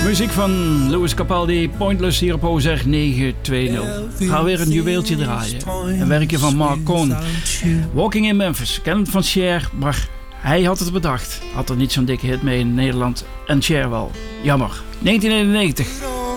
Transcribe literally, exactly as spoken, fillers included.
Muziek van Louis Capaldi, Pointless hier op O Z negen twee nul. Ga weer een juweeltje draaien. Een werkje van Mark Cohn. Walking in Memphis. Ken het van Cher, maar hij had het bedacht. Had er niet zo'n dikke hit mee in Nederland. En Cher wel. Jammer. negentien eenennegentig.